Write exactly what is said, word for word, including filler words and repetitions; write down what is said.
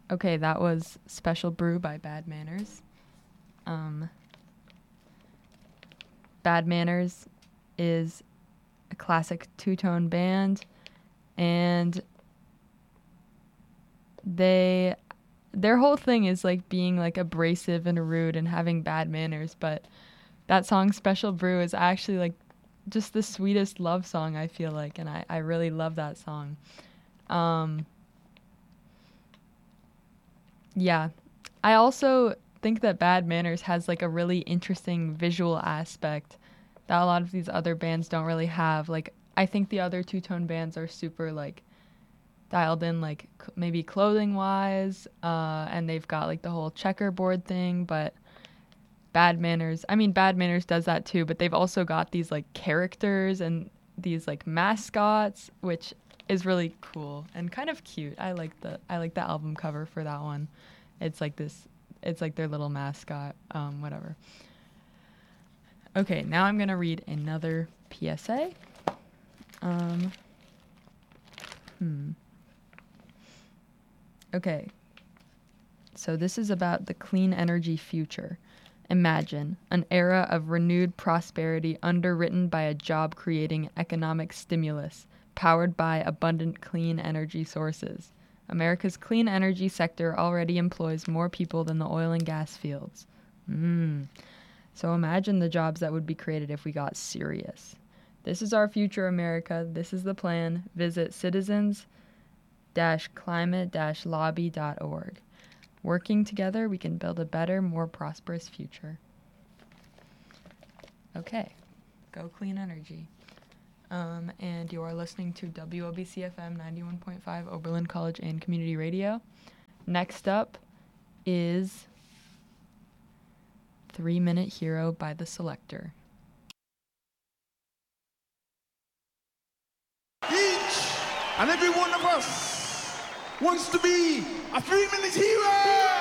Okay, that was Special Brew by Bad Manners. Um, Bad Manners is a classic two-tone band, and they their whole thing is like being like abrasive and rude and having bad manners, but that song Special Brew is actually like just the sweetest love song, I feel like, and I, I really love that song. Um, yeah. I also think that Bad Manners has like a really interesting visual aspect that a lot of these other bands don't really have. Like, I think the other two-tone bands are super like dialed in, like c- maybe clothing wise, uh, and they've got like the whole checkerboard thing, but Bad Manners, I mean, Bad Manners does that too, but they've also got these like characters and these like mascots, which is really cool and kind of cute. I like the I like the album cover for that one. It's like this, it's like their little mascot, um, whatever. Okay, now I'm gonna read another P S A. Um, hmm. Okay, so this is about the clean energy future. Imagine an era of renewed prosperity underwritten by a job-creating economic stimulus powered by abundant clean energy sources. America's clean energy sector already employs more people than the oil and gas fields. Mm. So imagine the jobs that would be created if we got serious. This is our future, America. This is the plan. Visit citizens dash climate dash lobby dot org. Working together, we can build a better, more prosperous future. Okay, go clean energy. Um, and you are listening to W O B C F M ninety-one point five Oberlin College and Community Radio. Next up is Three Minute Hero by The Selector. Each and every one of us wants to be a three-minute hero!